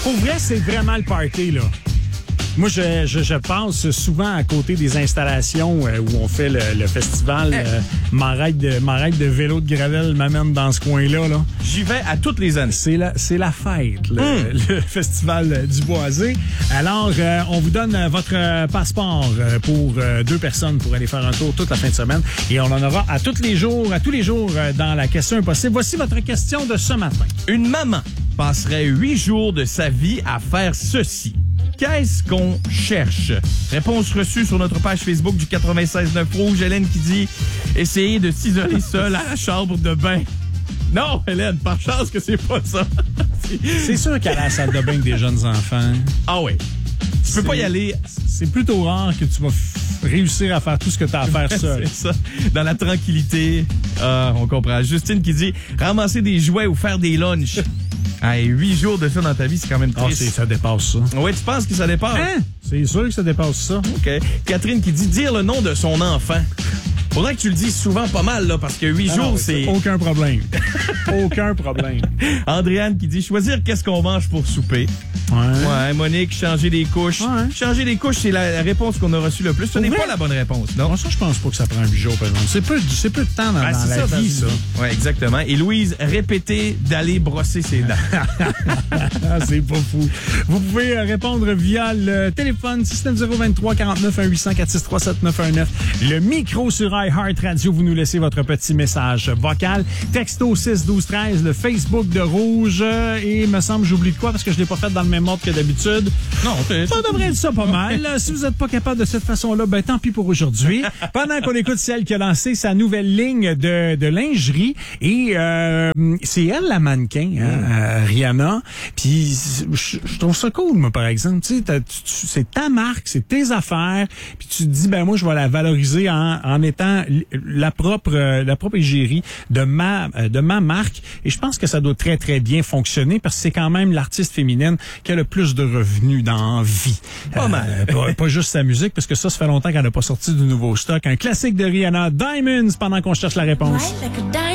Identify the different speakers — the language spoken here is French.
Speaker 1: Pour vrai, c'est vraiment le party, là. Moi, je passe souvent à côté des installations où on fait le festival. Ma ride de vélo de gravel m'amène dans ce coin-là. Là.
Speaker 2: J'y vais à toutes les années.
Speaker 1: C'est la fête, le festival du Boisé. Alors, on vous donne votre passeport pour 2 personnes pour aller faire un tour toute la fin de semaine. Et on en aura à tous les jours dans la question impossible. Voici votre question de ce matin.
Speaker 2: Une maman passerait 8 jours de sa vie à faire ceci. Qu'est-ce qu'on cherche? Réponse reçue sur notre page Facebook du 96.9 Rouge. Hélène qui dit « Essayez de s'isoler seule à la chambre de bain. » Non, Hélène, par chance que c'est pas ça.
Speaker 1: C'est sûr qu'à la salle de bain avec des jeunes enfants...
Speaker 2: Ah oui. Tu peux pas y aller...
Speaker 1: C'est plutôt rare que tu vas réussir à faire tout ce que tu as à faire seul.
Speaker 2: C'est ça. Dans la tranquillité. On comprend. Justine qui dit « Ramasser des jouets ou faire des lunchs. » Hey, 8 jours de ça dans ta vie, c'est quand même triste.
Speaker 1: Ça dépasse ça.
Speaker 2: Oui, tu penses que ça dépasse?
Speaker 1: Hein? C'est sûr que ça dépasse ça.
Speaker 2: OK. Catherine qui dit dire le nom de son enfant. Faudrait que tu le dises souvent pas mal, là, parce que 8 jours, c'est...
Speaker 1: Aucun problème. Aucun problème.
Speaker 2: Andréane qui dit choisir qu'est-ce qu'on mange pour souper. Ouais, Monique, changer des couches.
Speaker 1: Ouais.
Speaker 2: Changer des couches, c'est la réponse qu'on a reçue le plus. Ce n'est pas la bonne réponse, non?
Speaker 1: Moi, ça, je pense pas que ça prend 8 jours, par exemple. C'est peu de temps dans la vie, ça.
Speaker 2: Oui, exactement. Et Louise, répétez d'aller brosser ses dents.
Speaker 1: C'est pas fou. Vous pouvez répondre via le téléphone 69023 49 1800 463 7919. Le micro sur iHeart Radio, vous nous laissez votre petit message vocal. Texto 6 12 13, le Facebook de Rouge. Et il me semble, j'oublie de quoi parce que je l'ai pas fait dans le même ordre que d'habitude.
Speaker 2: Non,
Speaker 1: ça devrait être ça pas mal. Si vous n'êtes pas capable de cette façon-là, ben tant pis pour aujourd'hui. Pendant qu'on écoute celle qui a lancé sa nouvelle ligne de lingerie. Et c'est elle la mannequin, Rihanna. Puis je trouve ça cool, moi, par exemple. Tu sais, c'est ta marque, c'est tes affaires. Puis tu te dis, ben moi, je vais la valoriser en étant la propre égérie de ma marque. Et je pense que ça doit très, très bien fonctionner parce que c'est quand même l'artiste féminine qui a le plus de revenus dans la vie.
Speaker 2: Pas mal.
Speaker 1: Pas juste sa musique, parce que ça fait longtemps qu'elle n'a pas sorti du nouveau stock. Un classique de Rihanna, Diamonds, pendant qu'on cherche la réponse.
Speaker 3: Right, like a